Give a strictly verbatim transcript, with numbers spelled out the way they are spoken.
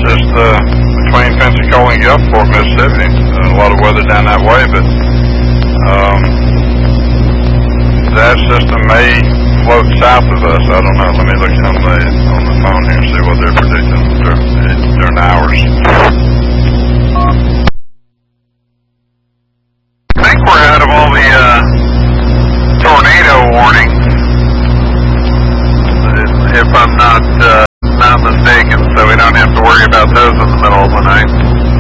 just uh, between Pensacola and Gulfport, Mississippi. Uh, a lot of weather down that way, but um, that system may float south of us. I don't know. Let me look on the on the phone here and see what they're predicting during, during hours. I think we're out of all the uh, tornado warnings, if I'm not uh, not mistaken, so we don't have to worry about those in the middle of the night.